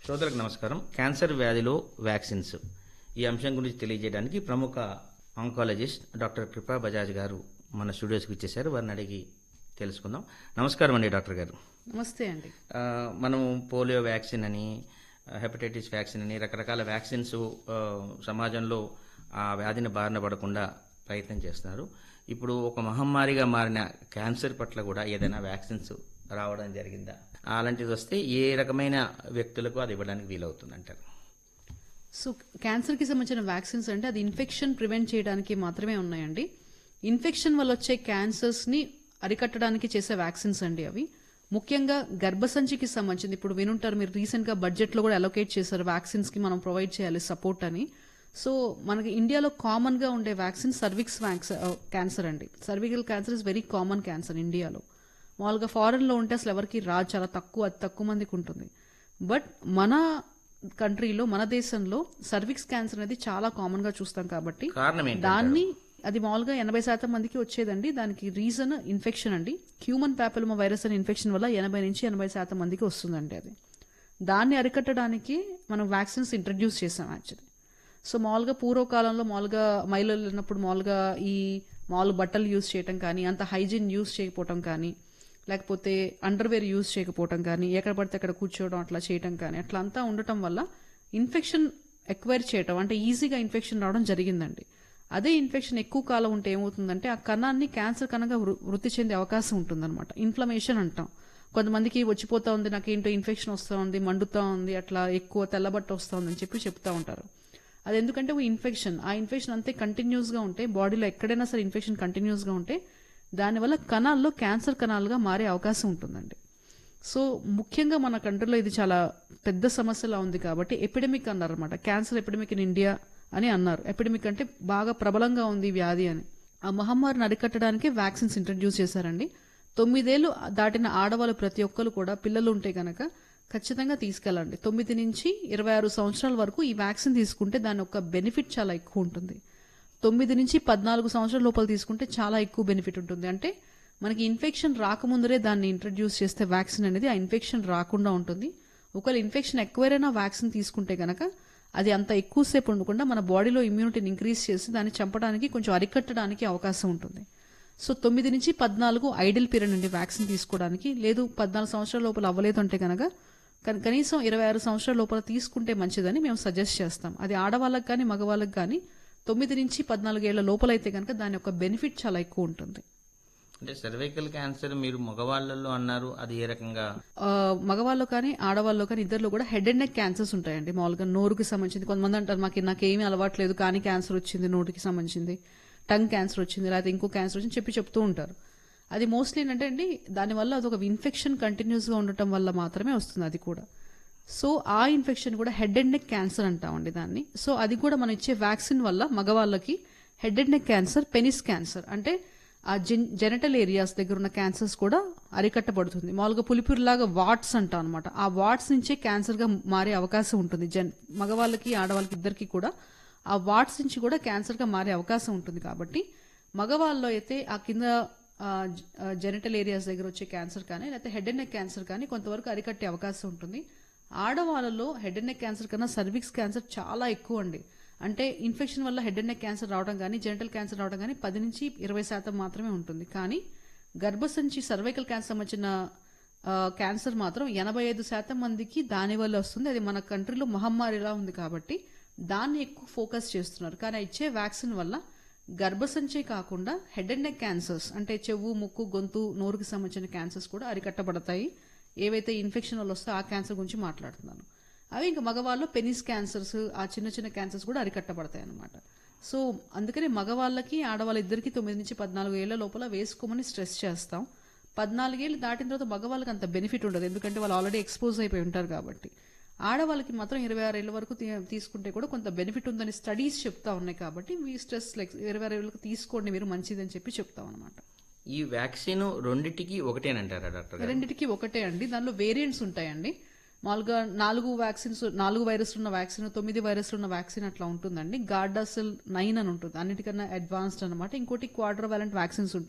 శ్రోతలకు నమస్కారం. Cancer వ్యాధిలో vaccines ఈ అంశం గురించి తెలియజేయడానికి ప్రముఖ ఆంకాలజిస్ట్ డాక్టర్ కృపా బజాజ్ గారు మన స్టూడియోస్కి ఇచ్చేశారు. వారిని అడిగి తెలుసుకుందాం. నమస్కారం అండి డాక్టర్ గారు. నమస్తే అండి. మనం పోలియో వ్యాక్సిన్ అని, హెపటైటిస్ వ్యాక్సిన్ అని రకరకాల వ్యాక్సిన్స్ సమాజంలో ఆ వ్యాధిని బారిన పడకుండా ప్రయత్నం చేస్తున్నారు. ఇప్పుడు ఒక మహమ్మారిగా మారిన క్యాన్సర్ పట్ల కూడా ఏదైనా వ్యాక్సిన్స్ రావడం జరిగిందా? అలాంటిది వస్తే ఏ రకమైన వ్యక్తులకు అది ఇవ్వడానికి వీలవుతుంది అంటారు? సో క్యాన్సర్కి సంబంధించిన వ్యాక్సిన్స్ అంటే అది ఇన్ఫెక్షన్ ప్రివెంట్ చేయడానికి మాత్రమే ఉన్నాయండి. ఇన్ఫెక్షన్ వల్ల వచ్చే క్యాన్సర్స్ని అరికట్టడానికి చేసే వ్యాక్సిన్స్ అండి అవి. ముఖ్యంగా గర్భసంచికి సంబంధించింది. ఇప్పుడు వినుంటారు మీరు, రీసెంట్గా బడ్జెట్లో కూడా అలొకేట్ చేశారు వ్యాక్సిన్స్కి మనం ప్రొవైడ్ చేయాలి సపోర్ట్ అని. సో మనకి ఇండియాలో కామన్గా ఉండే వ్యాక్సిన్ సర్విక్స్ క్యాన్సర్ అండి. Cervical cancer is very common cancer ఇండియాలో. మామూలుగా ఫారెన్లో ఉంటే అసలు ఎవరికి రాదు, చాలా తక్కువ మందికి ఉంటుంది. బట్ మన కంట్రీలో, మన దేశంలో సర్విక్స్ క్యాన్సర్ అనేది చాలా కామన్గా చూస్తాం కాబట్టి దాన్ని అది మామూలుగా 80% మందికి వచ్చేదండి. దానికి రీజన్ ఇన్ఫెక్షన్ అండి. హ్యూమన్ ప్యాపిలోమా వైరస్ అనే ఇన్ఫెక్షన్ వల్ల 80-80% మందికి వస్తుందండి అది. దాన్ని అరికట్టడానికి మనం వ్యాక్సిన్స్ ఇంట్రడ్యూస్ చేసాం యాక్చువల్లీ. సో మామూలుగా పూర్వకాలంలో మామూలుగా మహిళలు ఉన్నప్పుడు మామూలుగా ఈ మామూలు బట్టలు యూజ్ చేయటం కానీ, అంత హైజీన్ యూజ్ చేయకపోవటం కానీ, లేకపోతే అండర్వేర్ యూజ్ చేయకపోవటం కానీ, ఎక్కడ పడితే అక్కడ కూర్చోవడం అట్లా చేయటం కానీ, అట్లా అంతా ఉండటం వల్ల ఇన్ఫెక్షన్ ఎక్వైర్ చేయటం అంటే ఈజీగా ఇన్ఫెక్షన్ రావడం జరిగిందండి. అదే ఇన్ఫెక్షన్ ఎక్కువ కాలం ఉంటే ఏమవుతుందంటే ఆ కణాన్ని క్యాన్సర్ కణంగా వృద్ధి చెందే అవకాశం ఉంటుందన్నమాట. ఇన్ఫ్లమేషన్ అంటాం. కొంతమందికి వచ్చిపోతా ఉంది, నాకేంటో ఇన్ఫెక్షన్ వస్తూ ఉంది, మండుతూ ఉంది, అట్లా ఎక్కువ తెల్లబట్ట వస్తూ ఉంది అని చెప్తా ఉంటారు. అది ఎందుకంటే ఇన్ఫెక్షన్, ఆ ఇన్ఫెక్షన్ అంతే కంటిన్యూస్గా ఉంటే, బాడీలో ఎక్కడైనా సరే ఇన్ఫెక్షన్ కంటిన్యూస్గా ఉంటే దానివల్ల కణాల్లో క్యాన్సర్ కణాలుగా మారే అవకాశం ఉంటుందండి. సో ముఖ్యంగా మన కంట్రీలో ఇది చాలా పెద్ద సమస్యలా ఉంది కాబట్టి ఎపిడమిక్ అన్నారు అనమాట. క్యాన్సర్ ఎపిడమిక్ ఇన్ ఇండియా అని అన్నారు. ఎపిడమిక్ అంటే బాగా ప్రబలంగా ఉంది వ్యాధి అని. ఆ మహమ్మారిని అరికట్టడానికి వ్యాక్సిన్స్ ఇంట్రడ్యూస్ చేశారండి. 9 ఏళ్ళు దాటిన ఆడవాళ్ళు ప్రతి ఒక్కరు కూడా పిల్లలు ఉంటే కనుక ఖచ్చితంగా తీసుకెళ్ళండి. 9 నుంచి 26 సంవత్సరాల వరకు ఈ వ్యాక్సిన్ తీసుకుంటే దాని యొక్క బెనిఫిట్ చాలా ఎక్కువ ఉంటుంది. 9 నుంచి 14 సంవత్సరాల లోపల తీసుకుంటే చాలా ఎక్కువ బెనిఫిట్ ఉంటుంది. అంటే మనకి ఇన్ఫెక్షన్ రాకముందరే దాన్ని ఇంట్రడ్యూస్ చేస్తే వ్యాక్సిన్ అనేది ఆ ఇన్ఫెక్షన్ రాకుండా ఉంటుంది. ఒకవేళ ఇన్ఫెక్షన్ ఎక్కువైనా వ్యాక్సిన్ తీసుకుంటే కనుక అది అంత ఎక్కువసేపు ఉండకుండా మన బాడీలో ఇమ్యూనిటీని ఇంక్రీజ్ చేసి దాన్ని చంపడానికి, కొంచెం అరికట్టడానికి అవకాశం ఉంటుంది. సో 9 నుంచి 14 ఐడిల్ పీరియడ్ నుండి వ్యాక్సిన్ తీసుకోవడానికి. లేదు 14 సంవత్సరాల లోపల అవ్వలేదు అంటే కనుక కనీసం 26 సంవత్సరాల లోపల తీసుకుంటే మంచిదని మేము సజెస్ట్ చేస్తాం. అది ఆడవాళ్ళకి కానీ మగవాళ్ళకి కానీ 9 నుంచి 14 ఏళ్ల లోపలైతే కనుక దాని యొక్క బెనిఫిట్ చాలా ఎక్కువ ఉంటుంది. అంటే సర్వైకల్ క్యాన్సర్ మీరు మగవాళ్ళలో అన్నారు, అది ఏ రకంగా? మగవాళ్ళు కానీ ఆడవాళ్ళు కానీ ఇద్దరిలో కూడా హెడ్ అండ్ నెక్ క్యాన్సర్స్ ఉంటాయండి. మామూలుగా నోరుకి సంబంధించింది. కొంతమంది అంటారు నాకేమీ అలవాట్లేదు కానీ క్యాన్సర్ వచ్చింది, నోటికి సంబంధించింది, టంగ్ క్యాన్సర్ వచ్చింది, లేకపోతే ఇంకో క్యాన్సర్ వచ్చింది చెప్తూ ఉంటారు. అది మోస్ట్లీ ఏంటంటే అండి, దానివల్ల అదొక ఇన్ఫెక్షన్ కంటిన్యూస్గా ఉండటం వల్ల మాత్రమే వస్తుంది అది కూడా. సో ఆ ఇన్ఫెక్షన్ కూడా హెడ్ అండ్ నెక్ క్యాన్సర్ అంటామండి దాన్ని. సో అది కూడా మనం ఇచ్చే వ్యాక్సిన్ వల్ల మగవాళ్ళకి head and neck cancer, penis cancer అంటే ఆ జెనటల్ ఏరియాస్ దగ్గర ఉన్న క్యాన్సర్స్ కూడా అరికట్టబడుతుంది. మామూలుగా పులిపురిలాగా వాట్స్ అంటాం అనమాట. ఆ వాట్స్ నుంచే క్యాన్సర్గా మారే అవకాశం ఉంటుంది. మగవాళ్ళకి ఆడవాళ్ళకి ఇద్దరికి కూడా ఆ వాట్స్ నుంచి కూడా క్యాన్సర్గా మారే అవకాశం ఉంటుంది. కాబట్టి మగవాళ్ళలో అయితే ఆ కింద జెనటల్ ఏరియాస్ దగ్గర వచ్చే క్యాన్సర్ కానీ, లేకపోతే హెడ్ అండ్ నెక్ క్యాన్సర్ కానీ కొంతవరకు అరికట్టే అవకాశం ఉంటుంది. ఆడవాళ్ళలో హెడ్ అండ్ నెక్ క్యాన్సర్ కన్నా సర్విక్స్ క్యాన్సర్ చాలా ఎక్కువ అండి. అంటే ఇన్ఫెక్షన్ వల్ల హెడ్ అండ్ నెక్ క్యాన్సర్ రావడం కానీ, జెనటల్ క్యాన్సర్ రావడం కానీ 10 నుంచి 20% మాత్రమే ఉంటుంది. కానీ గర్భసంచి సర్వైకల్ క్యాన్సర్ సంబంధించిన క్యాన్సర్ మాత్రం 85% మందికి దానివల్ల వస్తుంది. అది మన కంట్రీలో మహమ్మారిలా ఉంది కాబట్టి దాన్ని ఎక్కువ ఫోకస్ చేస్తున్నారు. కానీ ఇచ్చే వ్యాక్సిన్ వల్ల గర్భసంచి కాకుండా హెడ్ అండ్ నెక్ క్యాన్సర్స్ అంటే చెవు, ముక్కు, గొంతు, నోరుకి సంబంధించిన క్యాన్సర్స్ కూడా అరికట్టబడతాయి. ఏవైతే ఇన్ఫెక్షన్ వల్ల వస్తే ఆ క్యాన్సర్ గురించి మాట్లాడుతున్నాను. అవి ఇంకా మగవాళ్ళు పెనిస్ క్యాన్సర్స్, ఆ చిన్న క్యాన్సర్స్ కూడా అరికట్టబడతాయి అన్నమాట. సో అందుకనే మగవాళ్ళకి ఆడవాళ్ళ ఇద్దరికి 9 నుంచి 14 ఏళ్ల లోపల వేసుకోమని స్ట్రెస్ చేస్తాం. 14 ఏళ్ళు దాటిన తర్వాత మగవాళ్ళకి అంత బెనిఫిట్ ఉండదు, ఎందుకంటే వాళ్ళు ఆల్రెడీ ఎక్స్పోజ్ అయిపోయి ఉంటారు కాబట్టి. ఆడవాళ్ళకి మాత్రం 26 ఏళ్ల వరకు తీసుకుంటే కూడా కొంత బెనిఫిట్ ఉందని స్టడీస్ చెప్తా ఉన్నాయి. కాబట్టి మీ స్ట్రెస్ 26 ఏళ్ళకి తీసుకోండి మీరు, మంచిదని చెప్తాం అనమాట. ఈ వ్యాక్సిన్ రెండింటికి ఒకటేనంటారా డాక్టర్? రెండింటికి ఒకటే అండి. దానిలో వేరియంట్స్ ఉంటాయండి. మామూలుగా 4 వైరస్లు ఉన్న వ్యాక్సిన్, 9 వైరస్లు ఉన్న వ్యాక్సిన్ అట్లా ఉంటుందండి. గార్డాసిల్ 9 అని ఉంటుంది, అన్నిటికన్నా అడ్వాన్స్డ్ అనమాట. ఇంకోటి క్వాడ్రివాలెంట్ వ్యాక్సిన్స్ ఉంటాయి.